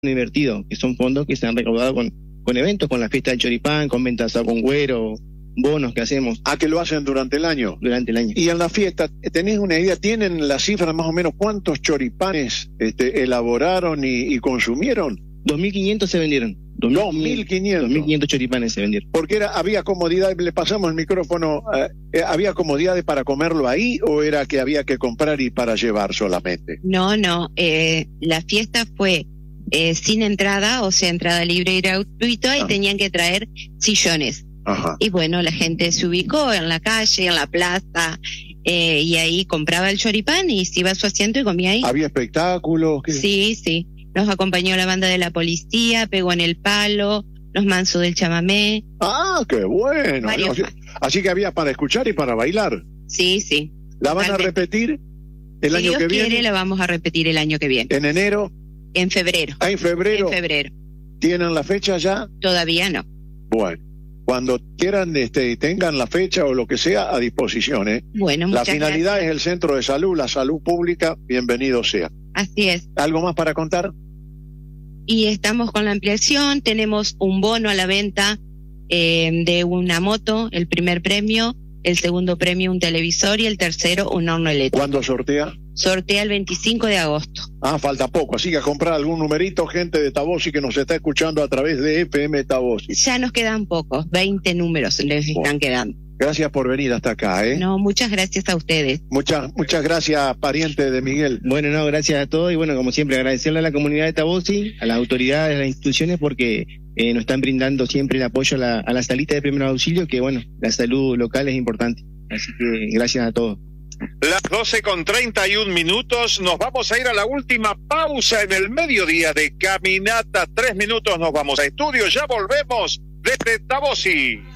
invertido, que son fondos que se han recaudado con eventos, con la fiesta del choripán, con venta de asado con güero, bonos que hacemos. Que lo hacen durante el año. Durante el año. Y en la fiesta, ¿tenés una idea? ¿Tienen la cifra más o menos cuántos choripanes elaboraron y consumieron? 2.500 se vendieron. 2.500 choripanes se vendieron. Porque había comodidad, le pasamos el micrófono, ¿había comodidades para comerlo ahí o era que había que comprar y para llevar solamente? No, la fiesta fue sin entrada, o sea, entrada libre y gratuita, y tenían que traer sillones. Ajá. Y bueno, la gente se ubicó en la calle, en la plaza, y ahí compraba el choripán y se iba a su asiento y comía ahí. ¿Había espectáculos? Sí. Nos acompañó la banda de la policía, pegó en el palo, los mansos del chamamé. ¡Qué bueno! Así que había para escuchar y para bailar. Sí. ¿La van a repetir el año que viene? Si Dios quiere, la vamos a repetir el año que viene. ¿En enero? En febrero. ¿En febrero? En febrero. ¿Tienen la fecha ya? Todavía no. Bueno, cuando quieran tengan la fecha o lo que sea a disposición. Bueno, la finalidad gracias. Es el centro de salud, la salud pública, bienvenido sea. Así es. ¿Algo más para contar? Y estamos con la ampliación, tenemos un bono a la venta de una moto, el primer premio, el segundo premio un televisor y el tercero un horno eléctrico. ¿Cuándo sortea? Sortea el 25 de agosto. Falta poco, así que a comprar algún numerito, gente de Tabosi que nos está escuchando a través de FM Tabosi. Ya nos quedan pocos, 20 números les están quedando. Gracias por venir hasta acá, No, muchas gracias a ustedes. Muchas gracias, pariente de Miguel. Bueno, gracias a todos y bueno, como siempre, agradecerle a la comunidad de Tabosi, a las autoridades, a las instituciones, porque nos están brindando siempre el apoyo a la salita de primer auxilio, que bueno, la salud local es importante. Así que gracias a todos. Las 12:31, nos vamos a ir a la última pausa en el mediodía de Caminata. 3 minutos nos vamos a estudio, ya volvemos desde Tabosi.